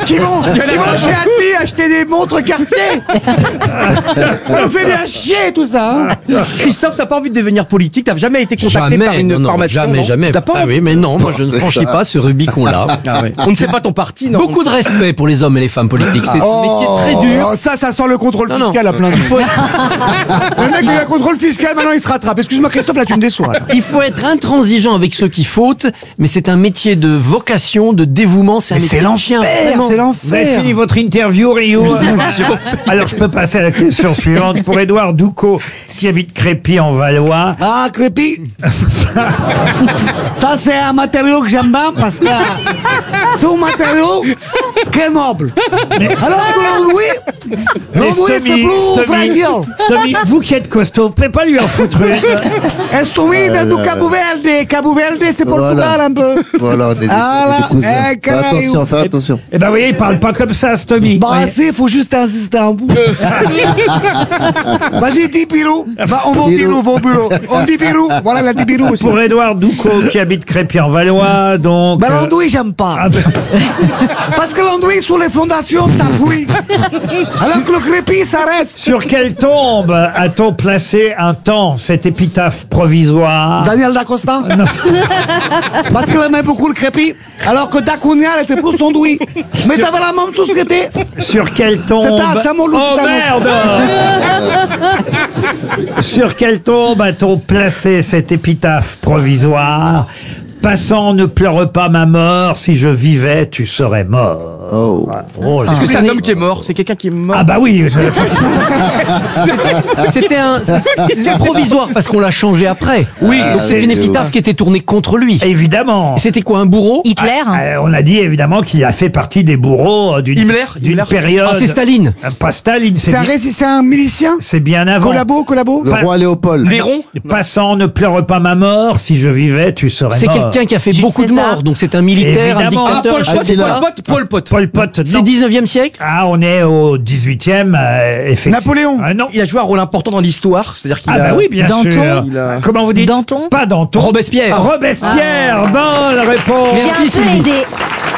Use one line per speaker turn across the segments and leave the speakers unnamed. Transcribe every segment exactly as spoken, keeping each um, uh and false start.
qui vont, qui vont chez Admi acheter des montres Cartier. Ça nous fait bien chier tout ça. Hein.
Christophe, t'as pas envie de devenir politique? T'as jamais été contacté
Jamais,
par une
non, non,
formation?
jamais,
non
jamais.
T'as pas
Ah
envie
oui, mais non, moi je ne franchis pas ce Rubicon-là.
Ah ouais. On ne fait pas ton parti, non?
Beaucoup de respect pour les hommes et les femmes politiques. C'est un métier très dur.
Oh, ça, ça sent le contrôle
Non, non.
fiscal à plein de fois. Le mec, il a un contrôle fiscal, maintenant il se rattrape. Excuse-moi Christophe, là tu me déçois. Là.
Il faut être intransigeant avec ceux qui fautent, mais c'est un métier de vocation, de dévouement. C'est un
Mais
métier
c'est
de chien.
l'enfer,
vraiment.
c'est
Vous avez
l'enfer.
fini votre interview, Rio. Alors, je peux passer à la question suivante. Pour Édouard Doucot, qui habite Crépy en Valois.
Ah, Crépy. Ça, c'est un matériau que j'aime bien parce que c'est un matériau très noble. Alors que l'Andouille, l'Andouille, c'est
Stomy,
plus
Stomy,
fragile.
Stomy, vous qui êtes costaud, vous pouvez pas lui en foutre une.
Estoui vient du Cabo Verde. Cabo Verde, c'est Portugal
Voilà.
un peu.
Voilà, on est des,
Ah là,
des cousins.
eh,
Fais
carré.
attention, fais attention.
Eh ben, vous voyez, il parle pas comme ça, Stomy.
Bah,
Voyez.
assez, faut juste insister un bout. Vas-y, dis Pirou. Bah, on va au Pirou, va au bureau. On dit Pirou. Voilà, il a dit Pirou aussi.
Pour Édouard Doucot, qui habite Crépy en Valois, donc.
Bah,
euh,
l'andouille, j'aime pas.
ah, ben,
Parce que l'andouille, sur les fondations, t'appuies. Alors que le crépi, ça reste.
sur quelle tombe a-t-on placé un temps cette épitaphe provisoire?
Daniel D'Acosta.
Non.
Parce qu'il aimait beaucoup le crépi. Alors que Dacunia, elle était plus andouille. Mais t'avais la même société.
Sur quelle tombe?
C'était à Saint-Malo,
Oh
c'était à
merde! Sur quelle tombe a-t-on placé cette épitaphe provisoire? Passant, ne pleure pas ma mort, si je vivais, tu serais mort.
Oh.
Oh, là.
Est-ce que c'est un homme qui est mort? C'est quelqu'un qui est mort?
Ah bah oui, je-
C'était un, c'est provisoire parce qu'on l'a changé après.
Oui,
donc c'est
c'est-
une épitaphe qui était tournée contre lui.
évidemment.
C'était quoi, un bourreau?
Hitler.
Euh, on a dit évidemment qu'il a fait partie des bourreaux euh, d'une
Himmler
d'une
Himmler
période.
Ah, c'est Staline.
Euh, Pas Staline, c'est
C'est un,
bien,
rési- c'est un milicien.
c'est bien avant.
Collabo, collabo.
Le
Pas-
roi Léopold.
Néron?
Passant, ne pleure pas ma mort, si je vivais, tu serais
C'est
mort.
quelqu'un qui a fait
Jules
beaucoup de
César.
morts, donc c'est un militaire,
Évidemment.
un
Ah,
dictateur.
Paul
un chef
Pot,
d'État.
Paul Pot, Paul Pot.
Pol Pot,
C'est
non.
dix-neuvième siècle?
Ah, on est au dix-huitième, euh, effectivement.
Napoléon.
Ah non.
Il a joué un rôle important dans l'histoire, c'est-à-dire qu'il
Ah
a...
bah oui, bien
Danton.
sûr.
Il a-
Comment vous dites?
Danton.
Pas Danton.
Robespierre.
Ah, Robespierre, bonne réponse.
J'ai un
Merci,
peu
Sylvie.
aidé.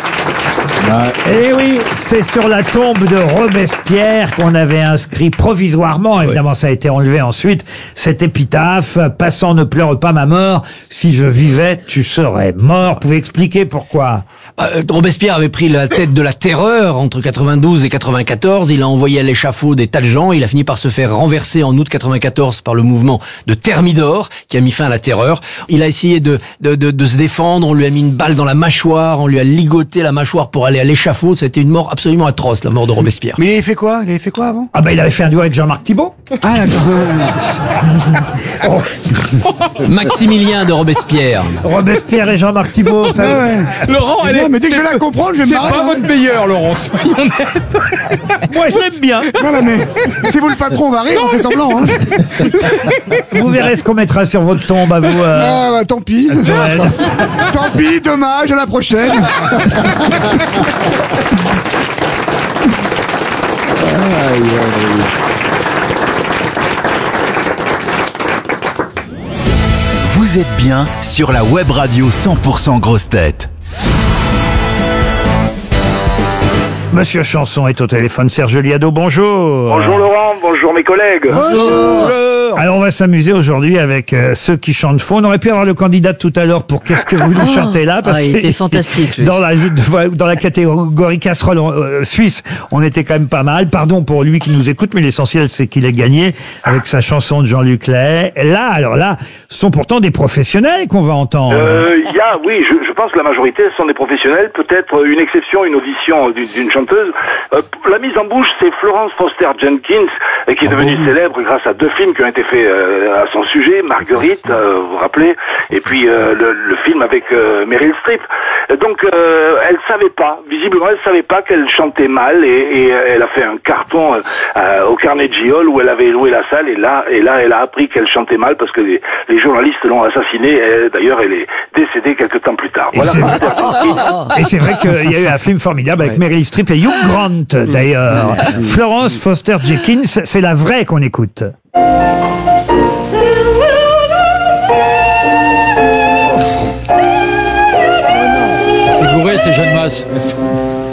Eh oui, c'est sur la tombe de Robespierre qu'on avait inscrit provisoirement, évidemment ça a été enlevé ensuite, cette épitaphe, passant ne pleure pas ma mort, si je vivais tu serais mort. Vous pouvez expliquer pourquoi?
Euh, Robespierre avait pris la tête de la terreur entre quatre-vingt-douze et quatre-vingt-quatorze. Il a envoyé à l'échafaud des tas de gens. Il a fini par se faire renverser en août quatre-vingt-quatorze par le mouvement de Thermidor qui a mis fin à la terreur. Il a essayé de, de, de, de se défendre. On lui a mis une balle dans la mâchoire. On lui a ligoté la mâchoire pour aller à l'échafaud. C'était une mort absolument atroce, la mort de Robespierre.
Mais il avait fait quoi? Il avait fait quoi avant?
Ah bah il avait fait un duo avec Jean-Marc Thibault.
Ah, d'accord.
Maximilien de Robespierre.
Robespierre et Jean-Marc Thibault. ça-
Ouais, ouais.
Laurent, elle
Non,
est...
mais dès que je vais la comprendre, je vais me
C'est
marrer.
pas
hein.
votre meilleur, Laurent, soyons honnêtes.
Moi je l'aime bien.
Non, non, mais c'est vous le patron, on va rire, on fait semblant. Hein.
Vous verrez ce qu'on mettra sur votre tombe à vous. euh,
Ah, bah, tant pis.
Joël.
Tant pis, dommage, à la prochaine.
Aïe, aïe, aïe.
Vous êtes bien sur la web radio cent pour cent Grosse Tête.
Monsieur Chanson est au téléphone. Serge Liado, bonjour.
Bonjour Laurent, bonjour mes collègues.
Alors on va s'amuser aujourd'hui avec euh, ceux qui chantent faux. On aurait pu avoir le candidat tout à l'heure pour qu'est-ce que vous nous chantez là
Ah, il était fantastique, lui.
Dans la dans la catégorie casserole euh, suisse, on était quand même pas mal. Pardon pour lui qui nous écoute, mais l'essentiel c'est qu'il ait gagné avec sa chanson de Jean-Luc Lahaye. Là, alors là, ce sont pourtant des professionnels qu'on va entendre.
Euh, Il y a, oui, je, je pense que la majorité sont des professionnels, peut-être une exception, une audition d'une d'une chanteuse. Euh, la mise en bouche, c'est Florence Foster Jenkins, euh, qui est devenue célèbre grâce à deux films qui ont été faits euh, à son sujet, Marguerite, euh, vous vous rappelez, et puis euh, le, le film avec euh, Meryl Streep. Donc, euh, elle savait pas, visiblement, elle savait pas qu'elle chantait mal, et, et euh, elle a fait un carton euh, au Carnegie Hall où elle avait loué la salle, et là, et là, elle a appris qu'elle chantait mal parce que les, les journalistes l'ont assassinée. Et, d'ailleurs, elle est décédée quelques temps plus tard.
Et
Voilà.
c'est- Et c'est vrai qu'il y a eu un film formidable avec Meryl Streep et Hugh Grant d'ailleurs. Florence Foster Jenkins, c'est la vraie qu'on écoute.
C'est bourré, c'est Jeanne Masse.